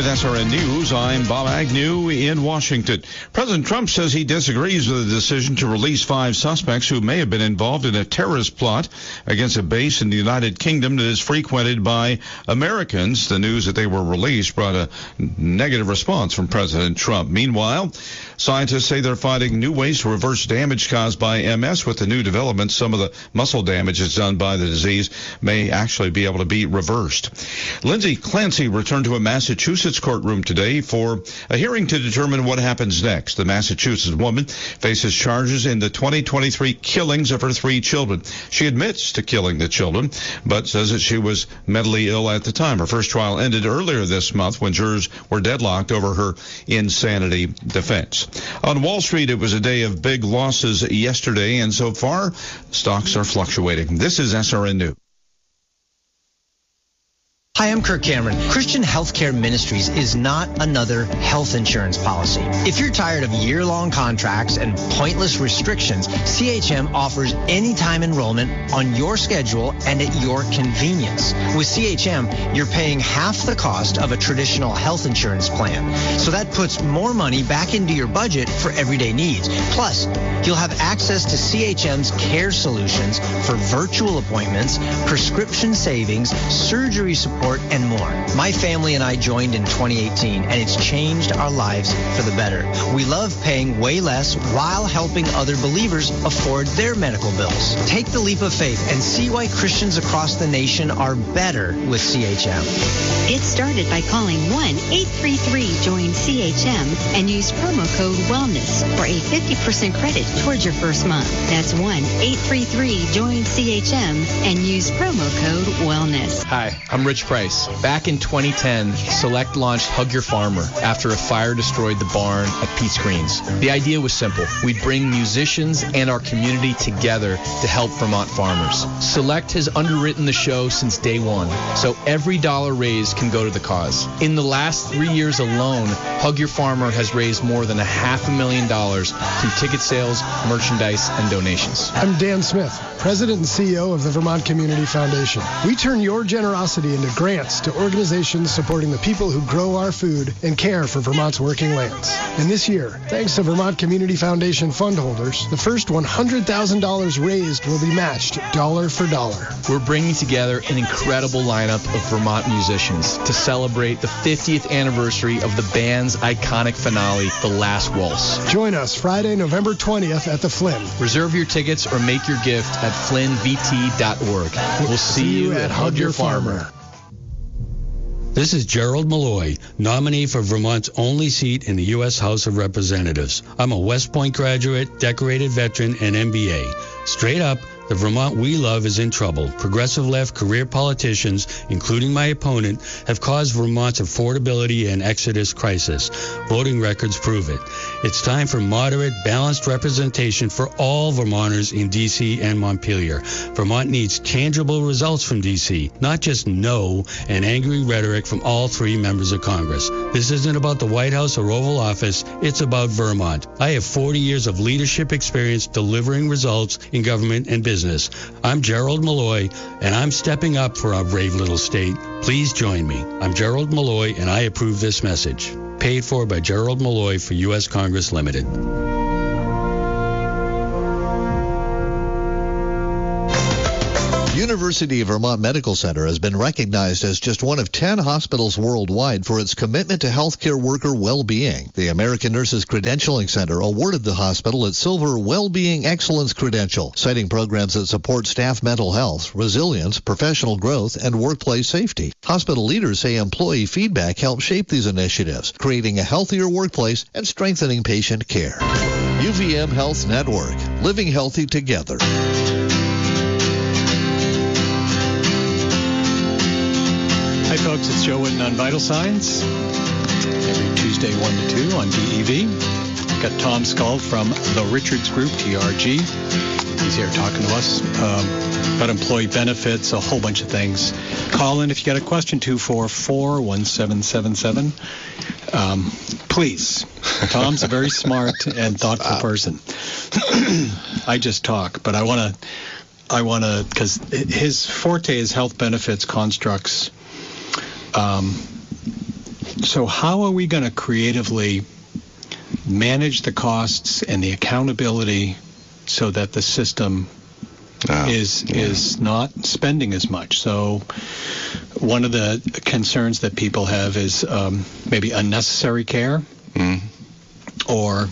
With SRN News, I'm Bob Agnew in Washington. President Trump says he disagrees with the decision to release 5 suspects who may have been involved in a terrorist plot against a base in the United Kingdom that is frequented by Americans. The news that they were released brought a negative response from President Trump. Meanwhile, scientists say they're finding new ways to reverse damage caused by MS. With the new developments, some of the muscle damage that's done by the disease may actually be able to be reversed. Lindsay Clancy returned to a Massachusetts courtroom today for a hearing to determine what happens next. The Massachusetts woman faces charges in the 2023 killings of her 3 children. She admits to killing the children, but says that she was mentally ill at the time. Her first trial ended earlier this month when jurors were deadlocked over her insanity defense. On Wall Street, it was a day of big losses yesterday, and so far, stocks are fluctuating. This is SRN News. Hi, I'm Kirk Cameron. Christian Healthcare Ministries is not another health insurance policy. If you're tired of year-long contracts and pointless restrictions, CHM offers anytime enrollment on your schedule and at your convenience. With CHM, you're paying half the cost of a traditional health insurance plan. So that puts more money back into your budget for everyday needs. Plus, you'll have access to CHM's care solutions for virtual appointments, prescription savings, surgery support, and more. My family and I joined in 2018, and it's changed our lives for the better. We love paying way less while helping other believers afford their medical bills. Take the leap of faith and see why Christians across the nation are better with CHM. Get started by calling 1-833-JOIN-CHM and use promo code WELLNESS for a 50% credit towards your first month. That's 1-833-JOIN-CHM and use promo code WELLNESS. Hi, I'm Rich Price. Back in 2010, Select launched Hug Your Farmer after a fire destroyed the barn at Pete's Greens. The idea was simple. We'd bring musicians and our community together to help Vermont farmers. Select has underwritten the show since day one, so every dollar raised can go to the cause. In the last 3 years alone, Hug Your Farmer has raised more than $500,000 through ticket sales, merchandise, and donations. I'm Dan Smith, President and CEO of the Vermont Community Foundation. We turn your generosity into grants to organizations supporting the people who grow our food and care for Vermont's working lands. And this year, thanks to Vermont Community Foundation fund holders, the first $100,000 raised will be matched dollar for dollar. We're bringing together an incredible lineup of Vermont musicians to celebrate the 50th anniversary of the band's iconic finale, The Last Waltz. Join us Friday, November 20th at the Flynn. Reserve your tickets or make your gift at flynnvt.org. We'll see you at Hug Your Farmer. This is Gerald Malloy, nominee for Vermont's only seat in the U.S. House of Representatives. I'm a West Point graduate, decorated veteran, and MBA. Straight up, the Vermont we love is in trouble. Progressive left career politicians, including my opponent, have caused Vermont's affordability and exodus crisis. Voting records prove it. It's time for moderate, balanced representation for all Vermonters in D.C. and Montpelier. Vermont needs tangible results from D.C., not just no and angry rhetoric from all 3 members of Congress. This isn't about the White House or Oval Office. It's about Vermont. I have 40 years of leadership experience delivering results in government and business. I'm Gerald Malloy, and I'm stepping up for our brave little state. Please join me. I'm Gerald Malloy, and I approve this message. Paid for by Gerald Malloy for U.S. Congress Limited. University of Vermont Medical Center has been recognized as just one of 10 hospitals worldwide for its commitment to healthcare worker well-being. The American Nurses Credentialing Center awarded the hospital its Silver Well-Being Excellence Credential, citing programs that support staff mental health, resilience, professional growth, and workplace safety. Hospital leaders say employee feedback helps shape these initiatives, creating a healthier workplace and strengthening patient care. UVM Health Network, living healthy together. Hi folks, it's Joe Witten on Vital Signs. Every Tuesday 1 to 2 on DEV. Got Tom Skull from the Richards Group, TRG. He's here talking to us about employee benefits, a whole bunch of things. Call in if you got a question, 244-1777. Please. Tom's a very smart and thoughtful person. I just talk, but I want to, because his forte is health benefits constructs, So how are we going to creatively manage the costs and the accountability so that the system is not spending as much? So one of the concerns that people have is maybe unnecessary care or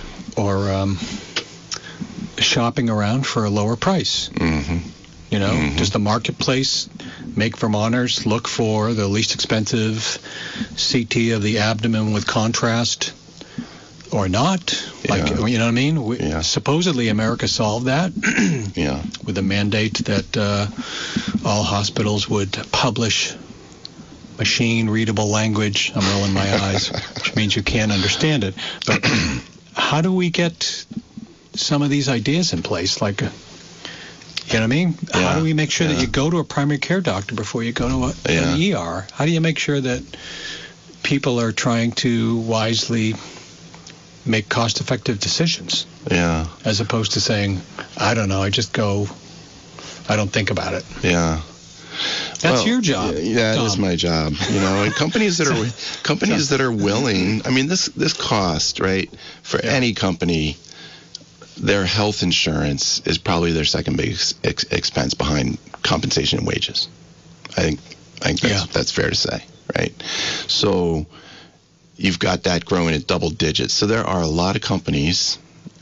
shopping around for a lower price. You know, does the marketplace make Vermonters look for the least expensive CT of the abdomen with contrast or not? Like, you know what I mean? Supposedly America solved that with a mandate that all hospitals would publish machine-readable language. I'm rolling my eyes, which means you can't understand it. But how do we get some of these ideas in place? Like, you know what I mean? How do we make sure that you go to a primary care doctor before you go to an ER? How do you make sure that people are trying to wisely make cost-effective decisions? As opposed to saying, I don't know, I just go, I don't think about it. That's your job. Yeah, it is my job. You know, and companies that are willing. I mean, this cost, right, for any company, their health insurance is probably their second biggest expense behind compensation and wages. I think that's fair to say, right? So you've got that growing at double digits. So there are a lot of companies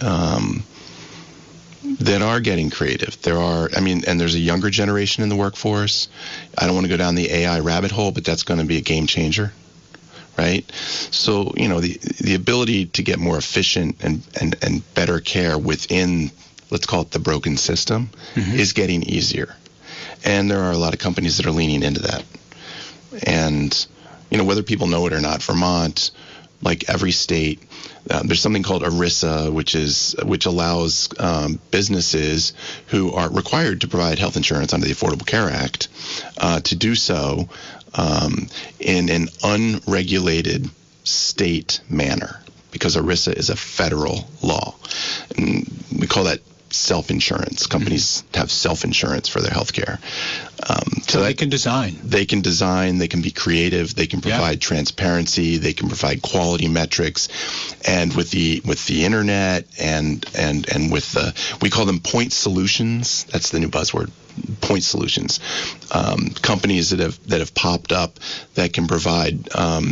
that are getting creative. And there's a younger generation in the workforce. I don't want to go down the AI rabbit hole, but that's going to be a game changer, right? So, you know, the ability to get more efficient and better care within, let's call it the broken system, is getting easier. And there are a lot of companies that are leaning into that. And, you know, whether people know it or not, Vermont, like every state, there's something called ERISA, which allows businesses who are required to provide health insurance under the Affordable Care Act to do so in an unregulated state manner, because ERISA is a federal law. And we call that self-insurance. Companies have self-insurance for their health care. So they can design. They can be creative, they can provide transparency, they can provide quality metrics. And with the internet and with we call them point solutions. That's the new buzzword. Point solutions. Companies that have popped up that can provide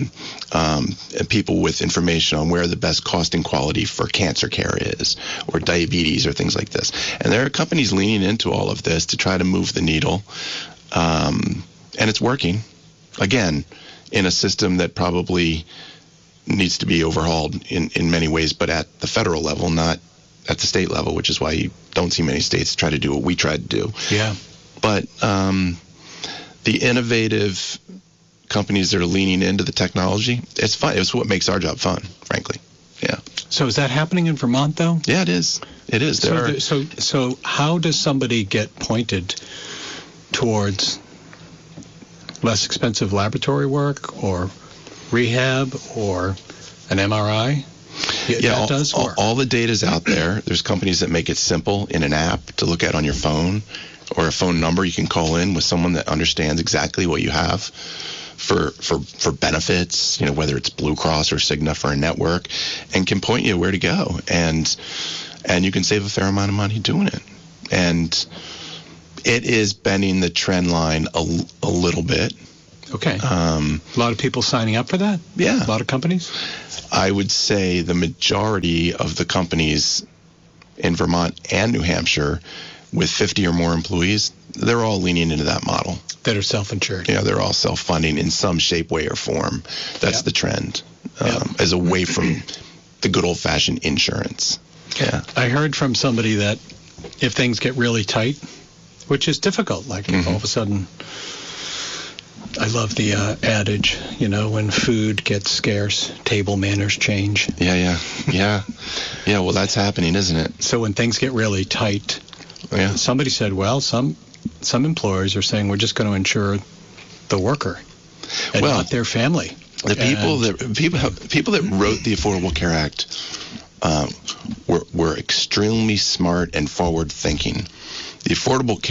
people with information on where the best cost and quality for cancer care is, or diabetes, or things like this. And there are companies leaning into all of this to try to move the needle, and it's working. Again, in a system that probably needs to be overhauled in many ways, but at the federal level, not at the state level, which is why you don't see many states try to do what we tried to do. But the innovative companies that are leaning into the technology, it's fun. It's what makes our job fun, frankly. So is that happening in Vermont, though? Yeah, it is. It is. So how does somebody get pointed towards less expensive laboratory work or rehab or an MRI? That does work. All the data's out there. There's companies that make it simple in an app to look at on your phone, or a phone number you can call in with someone that understands exactly what you have for benefits, you know, whether it's Blue Cross or Cigna for a network, and can point you where to go. And you can save a fair amount of money doing it. And it is bending the trend line a little bit. Okay. A lot of people signing up for that? Yeah. A lot of companies? I would say the majority of the companies in Vermont and New Hampshire with 50 or more employees, they're all leaning into that model. That are self-insured. Yeah, they're all self-funding in some shape, way, or form. That's the trend, as away from the good old-fashioned insurance. Yeah. I heard from somebody that if things get really tight, which is difficult, like if all of a sudden, I love the adage, you know, when food gets scarce, table manners change. Yeah, well, that's happening, isn't it? So when things get really tight, somebody said, well, some employers are saying we're just going to insure the worker and not their family. The people that wrote the Affordable Care Act were extremely smart and forward-thinking. The Affordable Care Act was written to require employers to provide health insurance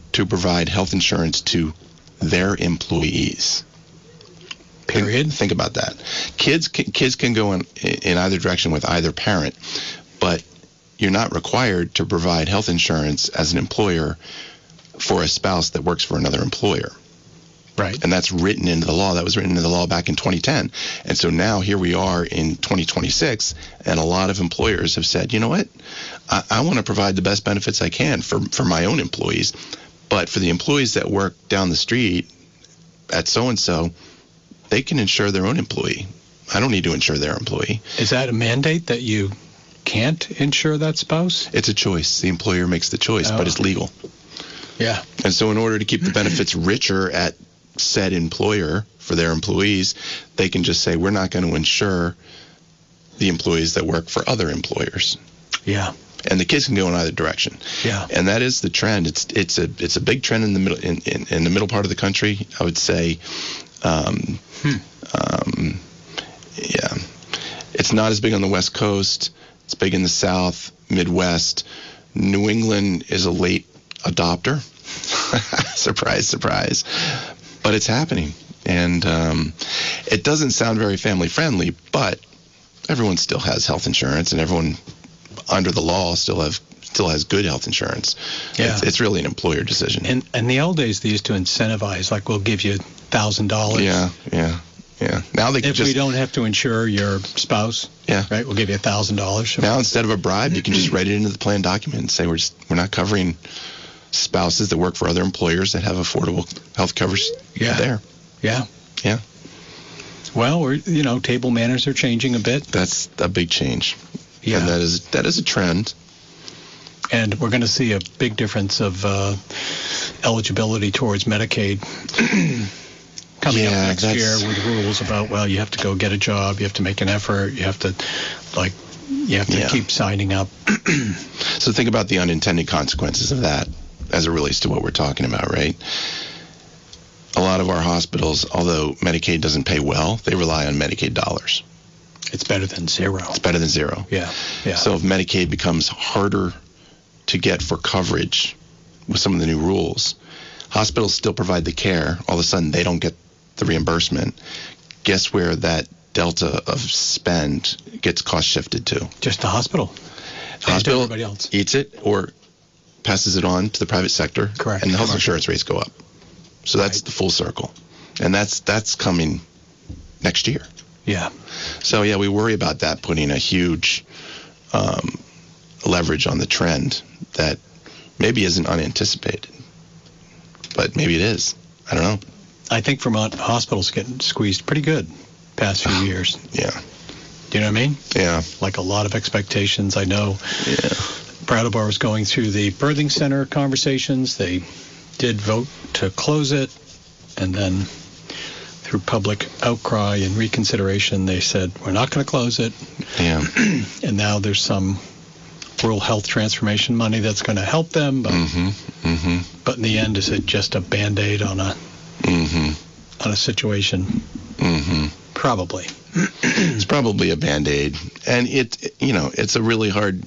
to provide health insurance to their employees. Period. Think about that. Kids can go in either direction with either parent, but you're not required to provide health insurance as an employer for a spouse that works for another employer. Right. And that's written into the law. That was written into the law back in 2010. And so now here we are in 2026, and a lot of employers have said, you know what, I want to provide the best benefits I can for my own employees, but for the employees that work down the street at so-and-so, they can insure their own employee. I don't need to insure their employee. Is that a mandate that you can't insure that spouse? It's a choice. The employer makes the choice, but it's legal. Yeah. And so in order to keep the benefits richer at said employer for their employees, they can just say, we're not going to insure the employees that work for other employers. Yeah. And the kids can go in either direction. Yeah. And that is the trend. It's a big trend in the middle in the middle part of the country, I would say. Yeah. It's not as big on the West Coast. It's big in the South, Midwest. New England is a late adopter. Surprise, surprise. But it's happening. And it doesn't sound very family friendly, but everyone still has health insurance, and everyone under the law still has good health insurance. Yeah. It's really an employer decision. In the old days, they used to incentivize, like, we'll give you $1,000. Yeah. Now they can if we don't have to insure your spouse, right, we'll give you $1,000. Now instead of a bribe, you can just write it into the plan document and say we're not covering spouses that work for other employers that have affordable health coverage there. Yeah. Yeah. Well, table manners are changing a bit. That's a big change. Yeah. And that is a trend. And we're going to see a big difference of eligibility towards Medicaid coming up next year with rules about, well, you have to go get a job, you have to make an effort, you have to keep signing up. So think about the unintended consequences of that as it relates to what we're talking about, right? A lot of our hospitals, although Medicaid doesn't pay well, they rely on Medicaid dollars. It's better than zero. It's better than zero. Yeah. So if Medicaid becomes harder to get for coverage with some of the new rules, hospitals still provide the care. All of a sudden, they don't get the reimbursement. Guess where that delta of spend gets cost shifted to? Just the hospital. Hospital everybody else eats it or passes it on to the private sector. Correct. And the health insurance rates go up. So that's the full circle. And that's coming next year. Yeah. So, we worry about that putting a huge leverage on the trend that maybe isn't unanticipated. But maybe it is. I don't know. I think Vermont hospitals getting squeezed pretty good past few years. Yeah. Do you know what I mean? Yeah. Like a lot of expectations. I know Brattleboro was going through the birthing center conversations. They did vote to close it, and then through public outcry and reconsideration, they said, we're not going to close it. Yeah. And now there's some rural health transformation money that's going to help them. But, but in the end, is it just a Band-Aid on a situation? Probably. It's probably a Band-Aid. And it's a really hard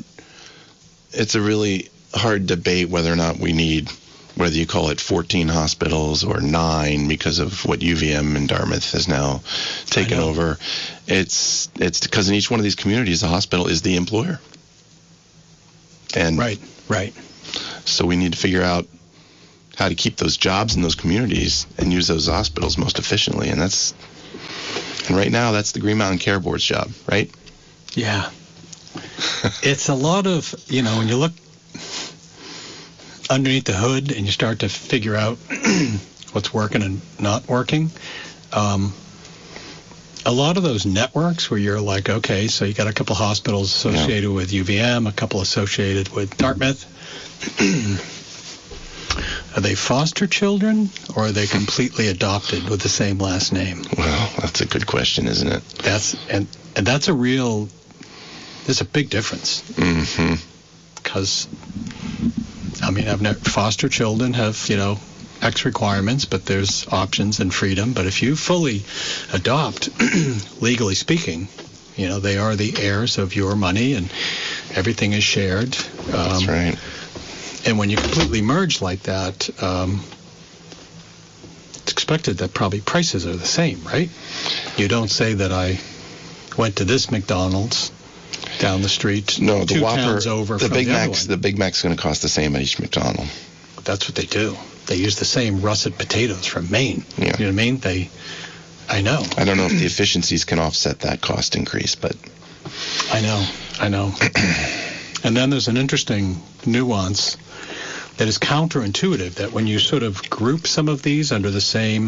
debate whether or not we need, whether you call it 14 hospitals or 9 because of what UVM and Dartmouth has now taken over. It's because in each one of these communities, the hospital is the employer. And right. So we need to figure out how to keep those jobs in those communities and use those hospitals most efficiently. And right now, that's the Green Mountain Care Board's job, right? Yeah. It's a lot of, when you look underneath the hood and you start to figure out what's working and not working, a lot of those networks where you're like, okay, so you got a couple hospitals associated with UVM, a couple associated with Dartmouth. Are they foster children, or are they completely adopted with the same last name? Well, that's a good question, isn't it? That's a there's a big difference. Because, foster children have, X requirements, but there's options and freedom. But if you fully adopt, legally speaking, they are the heirs of your money and everything is shared. That's right. And when you completely merge like that, it's expected that probably prices are the same, right? You don't say that I went to this McDonald's down the street, no, the 2 Whopper, towns over the from Big the other Mac's, one. the Big Mac's going to cost the same at each McDonald's. That's what they do. They use the same russet potatoes from Maine. Yeah. You know what I mean? I know. I don't know if the efficiencies can offset that cost increase, but I know. And then there's an interesting nuance that is counterintuitive, that when you sort of group some of these under the same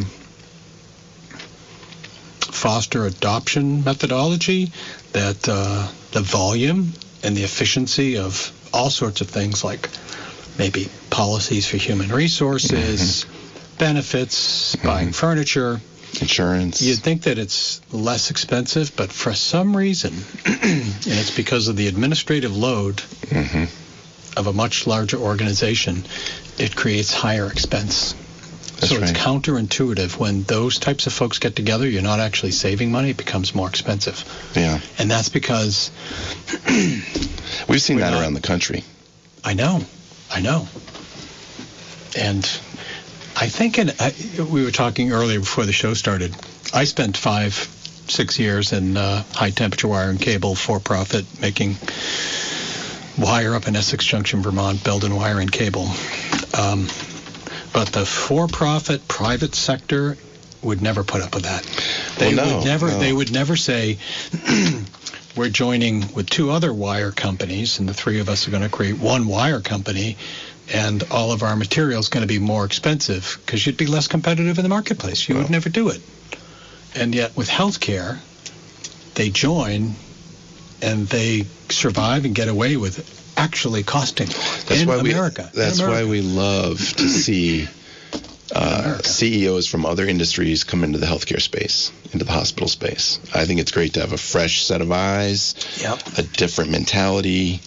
foster adoption methodology, that the volume and the efficiency of all sorts of things, like maybe policies for human resources, benefits, buying furniture, insurance. You'd think that it's less expensive, but for some reason, and it's because of the administrative load of a much larger organization, it creates higher expense. That's so it's right. counterintuitive. When those types of folks get together, you're not actually saving money, it becomes more expensive. Yeah. And that's because we've seen that around the country. I know. And I think we were talking earlier before the show started. I spent 5-6 years in high temperature wire and cable for profit, making wire up in Essex Junction, Vermont, Belden Wire and Cable. But the for-profit private sector would never put up with that. They would never say, we're joining with 2 other wire companies, and the 3 of us are going to create one wire company, and all of our material is going to be more expensive because you'd be less competitive in the marketplace. You would never do it. And yet with healthcare, they join and they survive and get away with actually costing in America. That's why we love to see CEOs from other industries come into the healthcare space, into the hospital space. I think it's great to have a fresh set of eyes, a different mentality.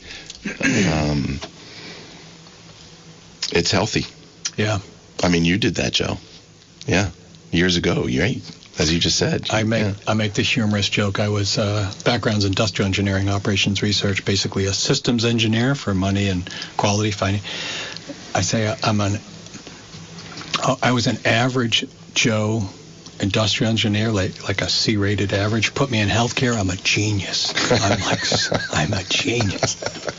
It's healthy. Yeah. I mean, you did that, Joe. Yeah. Years ago, right? As you just said. I make the humorous joke. I was background's industrial engineering, operations research, basically a systems engineer for money and quality finding. I say I was an average Joe industrial engineer, like a C-rated average. Put me in healthcare, I'm a genius. I'm a genius.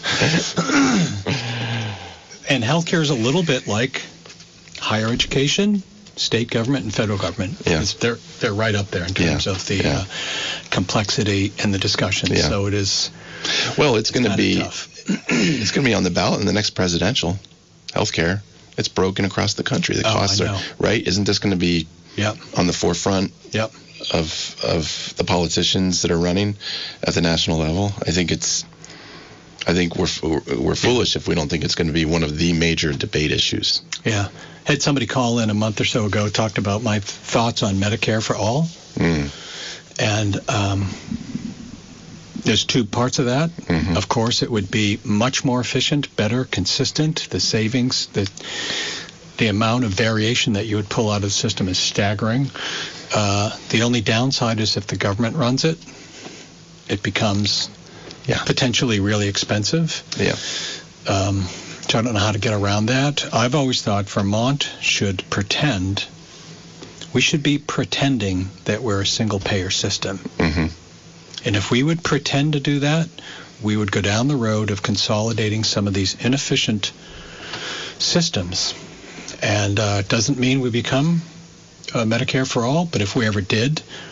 And healthcare is a little bit like higher education, state government, and federal government. Yeah. They're right up there in terms of the complexity and the discussion. Yeah. So it is. Well, it's going to be tough. It's going to be on the ballot in the next presidential. Healthcare. It's broken across the country. The costs are right. Isn't this going to be on the forefront of the politicians that are running at the national level? I think we're foolish if we don't think it's going to be one of the major debate issues. Yeah. Had somebody call in a month or so ago, talked about my thoughts on Medicare for all. And there's 2 parts of that. Of course, it would be much more efficient, better, consistent. The savings, the amount of variation that you would pull out of the system is staggering. The only downside is if the government runs it, it becomes potentially really expensive. Yeah. So I don't know how to get around that. I've always thought Vermont should pretend, we should be pretending that we're a single-payer system. And if we would pretend to do that, we would go down the road of consolidating some of these inefficient systems. And it doesn't mean we become Medicare for all, but if we ever did,